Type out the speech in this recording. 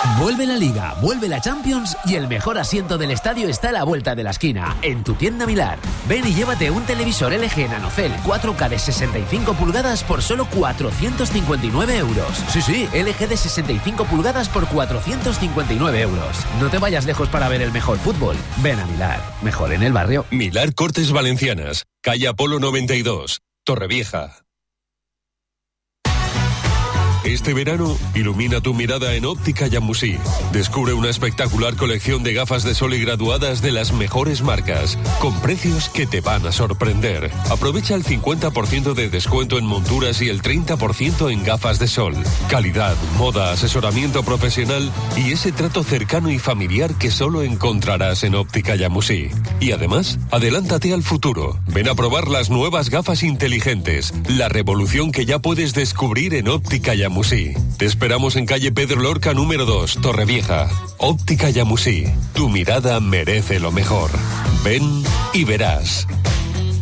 Vuelve la Liga, vuelve la Champions y el mejor asiento del estadio está a la vuelta de la esquina, en tu tienda Milar. Ven y llévate un televisor LG NanoCell 4K de 65 pulgadas por solo 459 euros. Sí, LG de 65 pulgadas por 459 euros. No te vayas lejos para ver el mejor fútbol. Ven a Milar, mejor en el barrio. Milar Cortes Valencianas, calle Apolo 92, Torrevieja. Este verano, ilumina tu mirada en Óptica Llamusí. Descubre una espectacular colección de gafas de sol y graduadas de las mejores marcas, con precios que te van a sorprender. Aprovecha el 50% de descuento en monturas y el 30% en gafas de sol. Calidad, moda, asesoramiento profesional y ese trato cercano y familiar que solo encontrarás en Óptica Llamusí. Y además, adelántate al futuro. Ven a probar las nuevas gafas inteligentes, la revolución que ya puedes descubrir en Óptica Llamusí. Te esperamos en calle Pedro Lorca número 2, Torrevieja. Óptica Llamusí. Tu mirada merece lo mejor. Ven y verás.